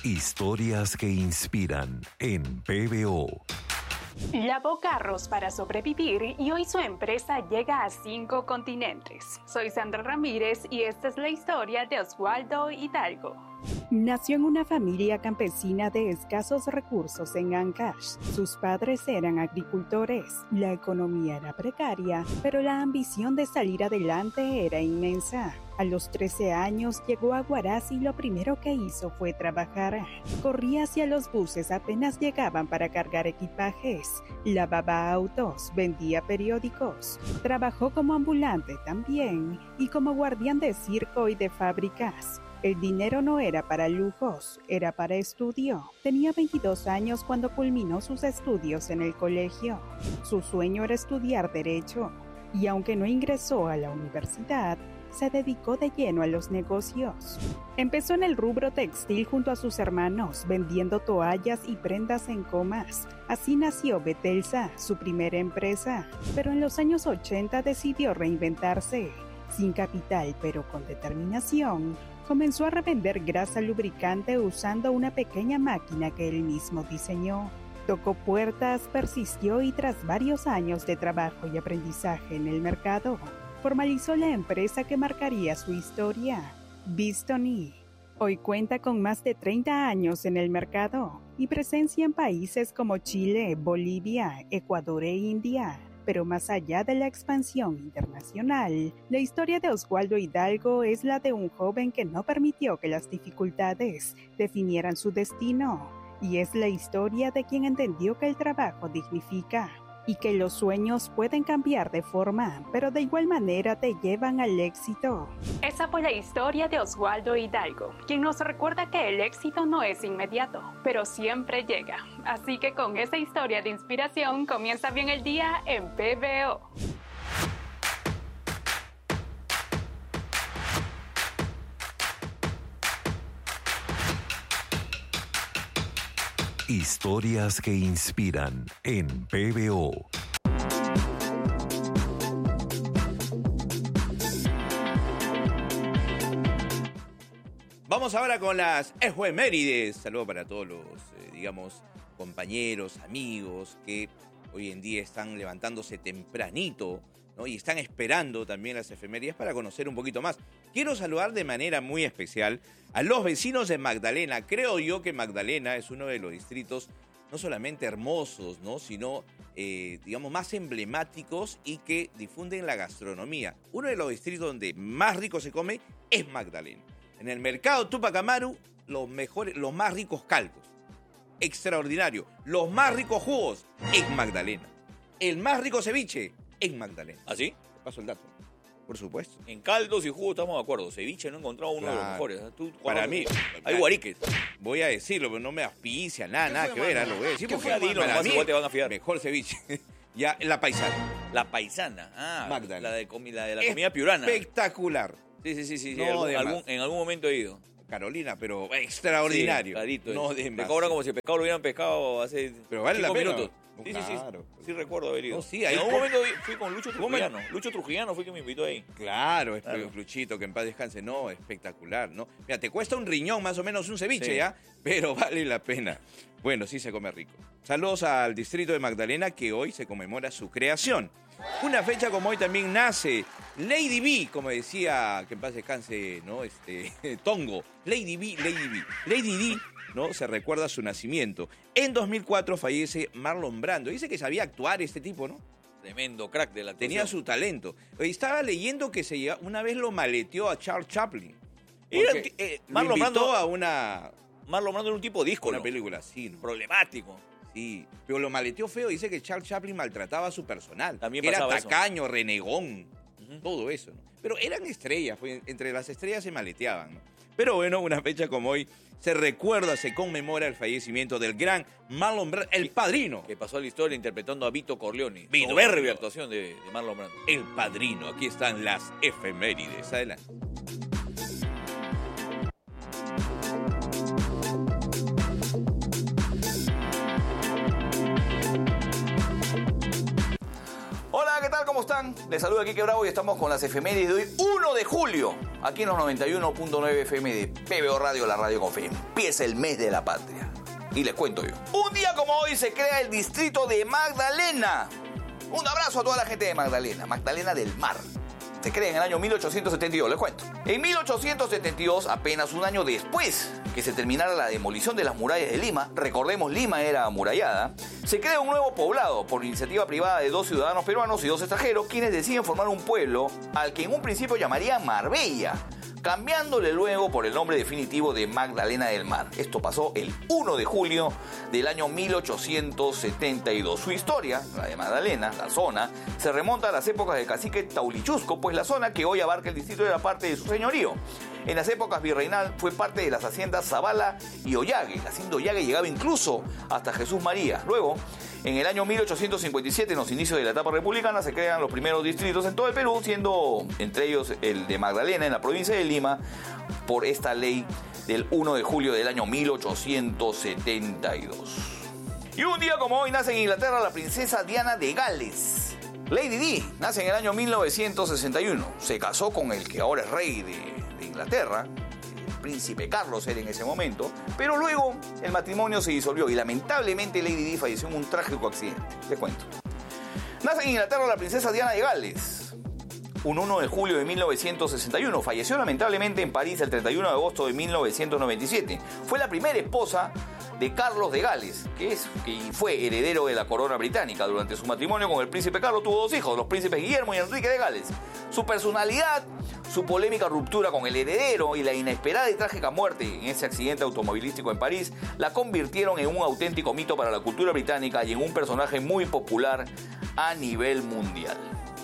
Historias que inspiran en PBO. Lavó carros para sobrevivir y hoy su empresa llega a 5 continentes. Soy Sandra Ramírez y esta es la historia de Oswaldo Hidalgo. Nació en una familia campesina de escasos recursos en Ancash. Sus padres eran agricultores. La economía era precaria, pero la ambición de salir adelante era inmensa. A los 13 años llegó a Huaraz y lo primero que hizo fue trabajar. Corría hacia los buses apenas llegaban para cargar equipajes. Lavaba autos, vendía periódicos. Trabajó como ambulante también y como guardián de circo y de fábricas. El dinero no era para lujos, era para estudio. Tenía 22 años cuando culminó sus estudios en el colegio. Su sueño era estudiar Derecho, y aunque no ingresó a la universidad, se dedicó de lleno a los negocios. Empezó en el rubro textil junto a sus hermanos, vendiendo toallas y prendas en comas. Así nació Betelsa, su primera empresa. Pero en los años 80 decidió reinventarse. Sin capital, pero con determinación, comenzó a revender grasa lubricante usando una pequeña máquina que él mismo diseñó. Tocó puertas, persistió y tras varios años de trabajo y aprendizaje en el mercado, formalizó la empresa que marcaría su historia, Bistoni. Hoy cuenta con más de 30 años en el mercado y presencia en países como Chile, Bolivia, Ecuador e India. Pero más allá de la expansión internacional, la historia de Oswaldo Hidalgo es la de un joven que no permitió que las dificultades definieran su destino, y es la historia de quien entendió que el trabajo dignifica y que los sueños pueden cambiar de forma, pero de igual manera te llevan al éxito. Esa fue la historia de Oswaldo Hidalgo, quien nos recuerda que el éxito no es inmediato, pero siempre llega. Así que con esa historia de inspiración comienza bien el día en PBO. Historias que inspiran en PBO. Vamos ahora con las efemérides. Saludos para todos los, compañeros, amigos que hoy en día están levantándose tempranito, ¿no? Y están esperando también las efemérides para conocer un poquito más. Quiero saludar de manera muy especial a los vecinos de Magdalena. Creo yo que Magdalena es uno de los distritos no solamente hermosos, ¿no? Sino, más emblemáticos y que difunden la gastronomía. Uno de los distritos donde más rico se come es Magdalena. En el mercado Tupac Amaru, los más ricos caldos. Extraordinario. Los más ricos jugos en Magdalena. El más rico ceviche en Magdalena. ¿Ah, sí? Te paso el dato. Por supuesto. En caldos y jugos estamos de acuerdo. Ceviche no he encontrado uno de los mejores. Para mí. Hay guariques. Voy a decirlo, pero no me auspicia, nada que ver. Lo voy a decir porque para mí igual te van a fiar. Mejor ceviche. Ya, la paisana. La paisana. Ah, Magdalena. La de la comida piurana. Espectacular. Sí. No en algún momento he ido. Carolina, pero extraordinario. Sí, clarito. No de Te más. cobran como si el pescado lo hubieran pescado hace pero vale 5 la pena. minutos. No, Sí. claro. Sí recuerdo haber ido. No, sí, en algún momento fui con Lucho Trujillano. Lucho Trujillano fue quien me invitó ahí. Claro, Luchito, que en paz descanse. No, espectacular, ¿no? Mira, te cuesta un riñón más o menos un ceviche, Sí. ¿ya? Pero vale la pena. Bueno, sí se come rico. Saludos al distrito de Magdalena, que hoy se conmemora su creación. Una fecha como hoy también nace Lady B, como decía, que en paz descanse, ¿no? Tongo. Lady B. Lady D, ¿no? Se recuerda su nacimiento. En 2004 fallece Marlon Brando. Dice que sabía actuar este tipo, ¿no? Tremendo crack de la actuación. Tenía su talento. Estaba leyendo que una vez lo maleteó a Charles Chaplin. Marlon Brando a una era un tipo díscolo. Una película, sí, ¿no? Problemático. Sí, pero lo maleteó feo. Dice que Charles Chaplin maltrataba a su personal. También que era pasaba tacaño, renegón, todo eso, ¿no? Pero eran estrellas, entre las estrellas se maleteaban, ¿no? Pero bueno, una fecha como hoy se conmemora el fallecimiento del gran Marlon Brando, el Padrino. Que pasó a la historia interpretando a Vito Corleone. Vito Soberbia Corleone. actuación de Marlon Brando. El Padrino, aquí están las efemérides. Adelante. están? Les saluda Quique Bravo y estamos con las efemérides de hoy, 1 de julio, aquí en los 91.9 FM de PBO Radio, la radio con fe. Empieza el mes de la patria. Y les cuento yo. Un día como hoy se crea el distrito de Magdalena. Un abrazo a toda la gente de Magdalena, Magdalena del Mar. Se crea en el año 1872, les cuento. En 1872, apenas un año después que se terminara la demolición de las murallas de Lima, recordemos, Lima era amurallada, se crea un nuevo poblado por iniciativa privada de 2 ciudadanos peruanos y 2 extranjeros, quienes deciden formar un pueblo al que en un principio llamarían Marbella, cambiándole luego por el nombre definitivo de Magdalena del Mar. Esto pasó el 1 de julio del año 1872. Su historia, la de Magdalena, la zona, se remonta a las épocas del cacique Taulichusco, pues la zona que hoy abarca el distrito era parte de su señorío. En las épocas virreinal fue parte de las haciendas Zavala y Ollague. La hacienda Ollague llegaba incluso hasta Jesús María. Luego, en el año 1857, en los inicios de la etapa republicana, se crean los primeros distritos en todo el Perú, siendo entre ellos el de Magdalena, en la provincia de Lima, por esta ley del 1 de julio del año 1872. Y un día como hoy nace en Inglaterra la princesa Diana de Gales. Lady Di nace en el año 1961. Se casó con el que ahora es rey de Inglaterra, el príncipe Carlos era en ese momento, pero luego el matrimonio se disolvió y lamentablemente Lady Di falleció en un trágico accidente. Les cuento. Nace en Inglaterra la princesa Diana de Gales. Un 1 de julio de 1961. Falleció lamentablemente en París el 31 de agosto de 1997. Fue la primera esposa de Carlos de Gales, que fue heredero de la corona británica. Durante su matrimonio con el príncipe Carlos tuvo 2 hijos, los príncipes Guillermo y Enrique de Gales. Su personalidad, su polémica ruptura con el heredero y la inesperada y trágica muerte en ese accidente automovilístico en París la convirtieron en un auténtico mito para la cultura británica y en un personaje muy popular a nivel mundial.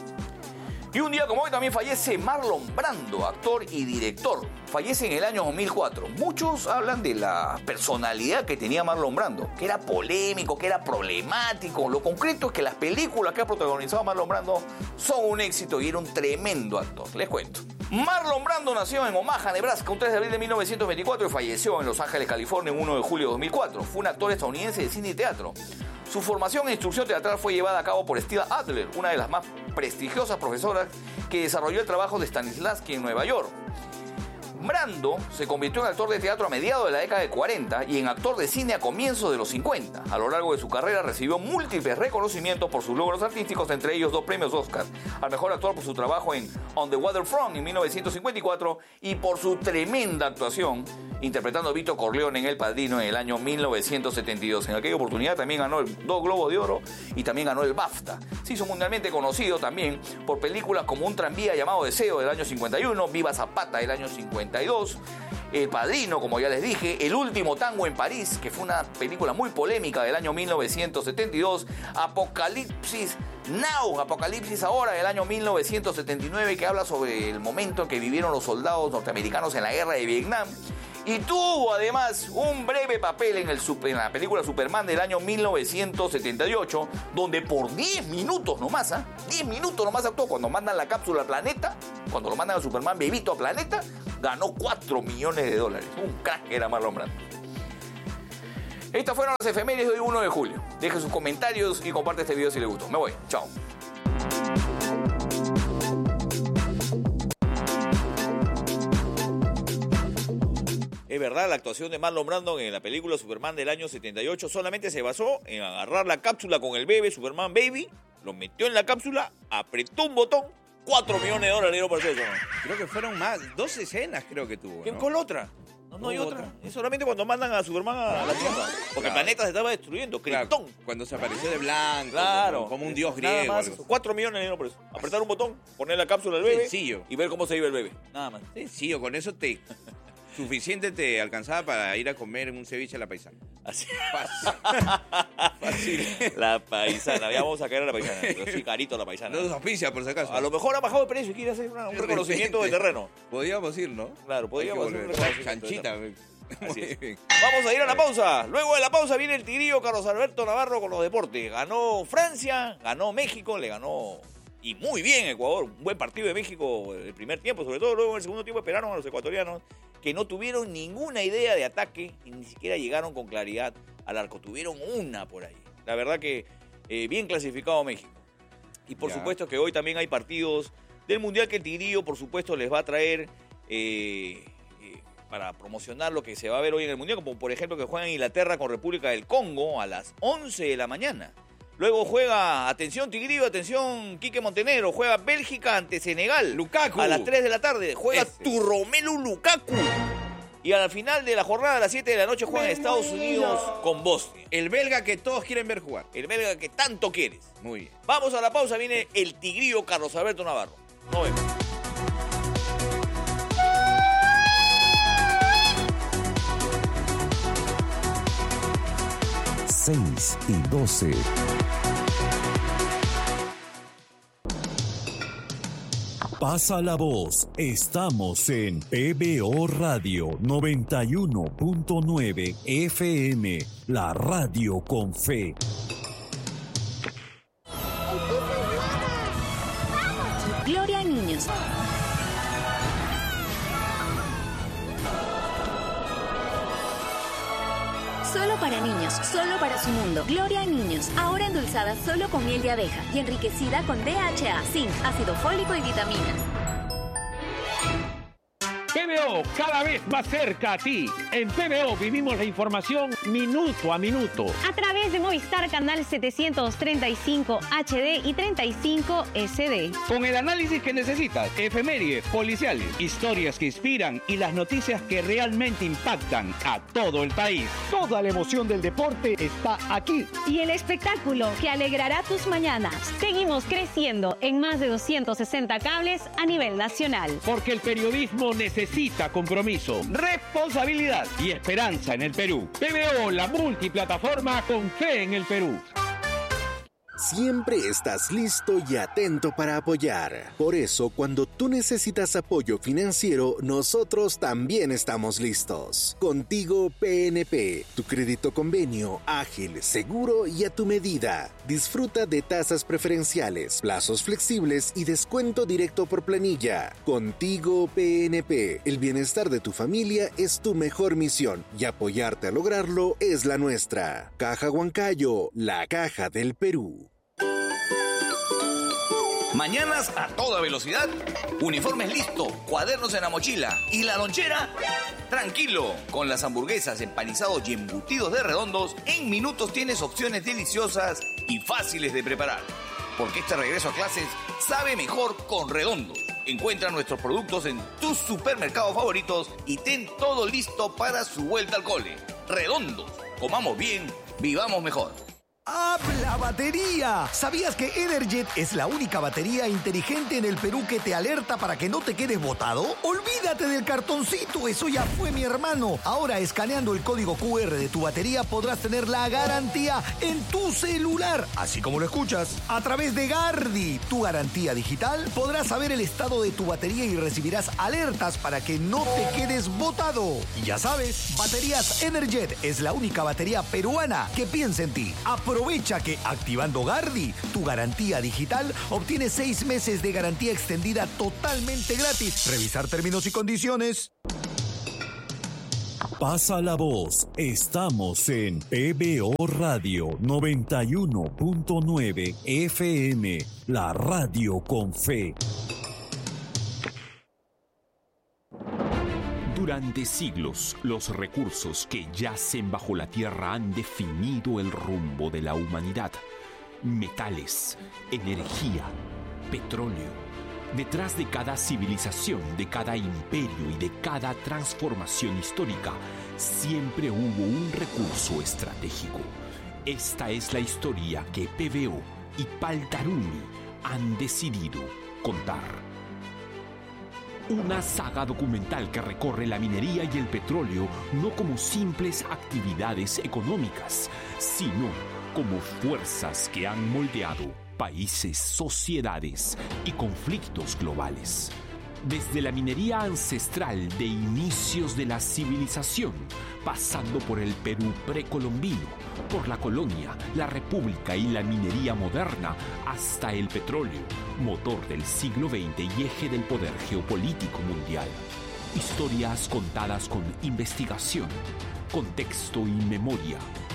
Y un día como hoy también fallece Marlon Brando, actor y director. Fallece en el año 2004. Muchos hablan de la personalidad que tenía Marlon Brando, que era polémico, que era problemático. Lo concreto es que las películas que ha protagonizado Marlon Brando son un éxito y era un tremendo actor. Les cuento. Marlon Brando nació en Omaha, Nebraska, un 3 de abril de 1924 y falleció en Los Ángeles, California, el 1 de julio de 2004. Fue un actor estadounidense de cine y teatro. Su formación en instrucción teatral fue llevada a cabo por Stella Adler, una de las más prestigiosas profesoras que desarrolló el trabajo de Stanislavski en Nueva York. Brando se convirtió en actor de teatro a mediados de la década de 40 y en actor de cine a comienzos de los 50. A lo largo de su carrera recibió múltiples reconocimientos por sus logros artísticos, entre ellos 2 premios Oscar. Al mejor actor por su trabajo en On the Waterfront en 1954 y por su tremenda actuación interpretando a Vito Corleone en El Padrino en el año 1972. En aquella oportunidad también ganó 2 Globos de Oro y también ganó el BAFTA. Se hizo mundialmente conocido también por películas como Un tranvía llamado Deseo del año 51, Viva Zapata del año 52, El Padrino, como ya les dije, El último tango en París, que fue una película muy polémica del año 1972, Apocalipsis Now, Apocalipsis Ahora del año 1979, que habla sobre el momento en que vivieron los soldados norteamericanos en la guerra de Vietnam. Y tuvo además un breve papel en la película Superman del año 1978, donde por 10 minutos nomás, 10 minutos nomás actuó cuando mandan la cápsula al planeta, cuando lo mandan a Superman bebito a planeta, ganó $4 millones. Un crack era Marlon Brando. Estas fueron las efemérides de hoy 1 de julio. Deje sus comentarios y comparte este video si les gustó. Me voy. Chao. Es verdad, la actuación de Marlon Brando en la película Superman del año 78 solamente se basó en agarrar la cápsula con el bebé, Superman Baby, lo metió en la cápsula, apretó un botón, $4 millones dieron por eso. Creo que fueron más, 2 escenas creo que tuvo, ¿no? ¿Cuál otra? No hay otra. Es solamente cuando mandan a Superman a la Tierra. Porque el planeta se estaba destruyendo. Krypton. Claro, cuando se apareció de blanco. Claro. Como un dios Nada griego. más. $4 millones por eso. Apretar un botón, poner la cápsula al bebé. Sencillo. Y ver cómo se vive el bebé. Nada más. Sencillo, con eso suficiente te alcanzaba para ir a comer un ceviche a la paisana. Así. Fácil. La paisana. Ya vamos a caer a la paisana. Pero sí, carito la paisana. No nos auspicia, por si acaso. A lo mejor ha bajado de precio y quiere hacer un reconocimiento de terreno. Podríamos ir, ¿no? Claro, podríamos hacer un reconocimiento. Chanchita. Así es. Vamos a ir a la pausa. Luego de la pausa viene el tigrillo Carlos Alberto Navarro con los deportes. Ganó Francia, ganó México, le ganó y muy bien Ecuador. Un buen partido de México el primer tiempo, sobre todo luego en el segundo tiempo esperaron a los ecuatorianos que no tuvieron ninguna idea de ataque y ni siquiera llegaron con claridad al arco. Tuvieron una por ahí. La verdad que bien clasificado México. Y por supuesto que hoy también hay partidos del Mundial que el Tigrillo, por supuesto, les va a traer para promocionar lo que se va a ver hoy en el Mundial, como por ejemplo que juega en Inglaterra con República del Congo a las 11 de la mañana. Luego juega, atención Tigrillo, atención Quique Montenegro, juega Bélgica ante Senegal. Lukaku. A las 3 de la tarde. Juega tu Romelu Lukaku. Y al final de la jornada, a las 7 de la noche, juega en Estados Unidos con Bosnia. El belga que todos quieren ver jugar. El belga que tanto quieres. Muy bien. Vamos a la pausa, viene el Tigrillo Carlos Alberto Navarro. Nos vemos. 6:12. Pasa la voz. Estamos en PBO Radio 91.9 FM, la radio con fe. Gloria a niños. Solo para niños, solo para su mundo. Gloria a niños, ahora endulzada solo con miel de abeja y enriquecida con DHA, zinc, ácido fólico y vitaminas. PBO, cada vez más cerca a ti. En PBO vivimos la información minuto a minuto. A través de Movistar Canal 735 HD y 35 SD. Con el análisis que necesitas, efemérides, policiales, historias que inspiran y las noticias que realmente impactan a todo el país. Toda la emoción del deporte está aquí. Y el espectáculo que alegrará tus mañanas. Seguimos creciendo en más de 260 cables a nivel nacional. Porque el periodismo necesita compromiso, responsabilidad y esperanza en el Perú. PBO, la multiplataforma con fe en el Perú. Siempre estás listo y atento para apoyar. Por eso, cuando tú necesitas apoyo financiero, nosotros también estamos listos. Contigo PNP, tu crédito convenio, ágil, seguro y a tu medida. Disfruta de tasas preferenciales, plazos flexibles y descuento directo por planilla. Contigo PNP, el bienestar de tu familia es tu mejor misión y apoyarte a lograrlo es la nuestra. Caja Huancayo, la caja del Perú. Mañanas a toda velocidad, uniformes listos, cuadernos en la mochila y la lonchera. Tranquilo, con las hamburguesas, empanizados y embutidos de Redondos, en minutos tienes opciones deliciosas y fáciles de preparar. Porque este regreso a clases sabe mejor con Redondos. Encuentra nuestros productos en tus supermercados favoritos y ten todo listo para su vuelta al cole. Redondos, comamos bien, vivamos mejor. ¡Habla batería! ¿Sabías que Energet es la única batería inteligente en el Perú que te alerta para que no te quedes botado? ¡Olvídate del cartoncito! ¡Eso ya fue, mi hermano! Ahora, escaneando el código QR de tu batería, podrás tener la garantía en tu celular. Así como lo escuchas. A través de Gardi, tu garantía digital, podrás saber el estado de tu batería y recibirás alertas para que no te quedes botado. Y ya sabes, Baterías Energet es la única batería peruana que piensa en ti. Aprovecha que activando Gardi, tu garantía digital, obtienes 6 meses de garantía extendida totalmente gratis. Revisar términos y condiciones. Pasa la voz. Estamos en PBO Radio 91.9 FM, la radio con fe. Durante siglos, los recursos que yacen bajo la tierra han definido el rumbo de la humanidad. Metales, energía, petróleo. Detrás de cada civilización, de cada imperio y de cada transformación histórica, siempre hubo un recurso estratégico. Esta es la historia que PBO y Paltaruni han decidido contar. Una saga documental que recorre la minería y el petróleo no como simples actividades económicas, sino como fuerzas que han moldeado países, sociedades y conflictos globales. Desde la minería ancestral de inicios de la civilización, pasando por el Perú precolombino, por la colonia, la república y la minería moderna, hasta el petróleo, motor del siglo XX y eje del poder geopolítico mundial. Historias contadas con investigación, contexto y memoria.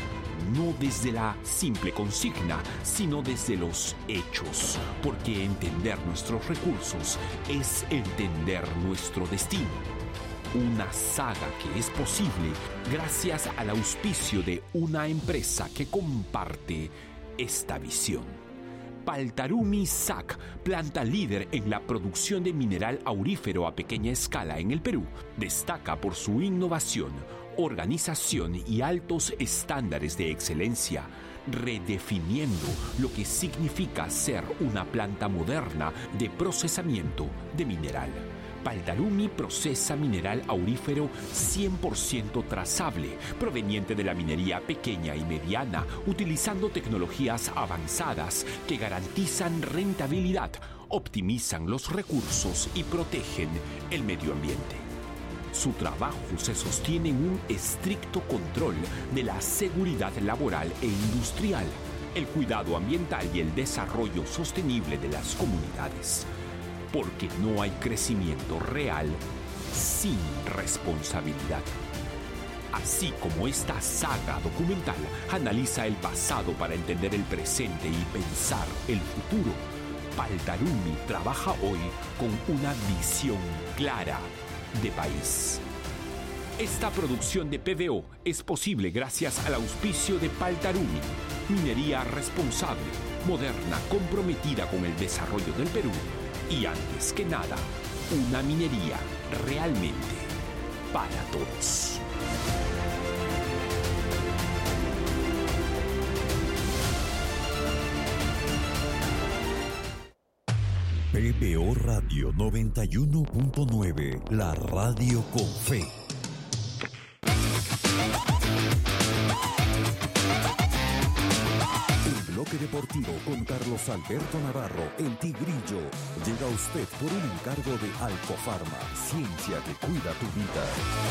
no desde la simple consigna, sino desde los hechos, porque entender nuestros recursos es entender nuestro destino. Una saga que es posible gracias al auspicio de una empresa que comparte esta visión. Paltarumi SAC, planta líder en la producción de mineral aurífero a pequeña escala en el Perú, destaca por su innovación, organización y altos estándares de excelencia, redefiniendo lo que significa ser una planta moderna de procesamiento de mineral. Paltarumi procesa mineral aurífero 100% trazable, proveniente de la minería pequeña y mediana, utilizando tecnologías avanzadas que garantizan rentabilidad, optimizan los recursos y protegen el medio ambiente. Su trabajo se sostiene en un estricto control de la seguridad laboral e industrial, el cuidado ambiental y el desarrollo sostenible de las comunidades. Porque no hay crecimiento real sin responsabilidad. Así como esta saga documental analiza el pasado para entender el presente y pensar el futuro, Paltarumi trabaja hoy con una visión clara de país. Esta producción de PBO es posible gracias al auspicio de Paltarumi, minería responsable, moderna, comprometida con el desarrollo del Perú. Y antes que nada, una minería realmente para todos. PBO Radio 91.9, la radio con fe. Bloque Deportivo con Carlos Alberto Navarro, el Tigrillo, llega a usted por un encargo de Alcofarma, ciencia que cuida tu vida.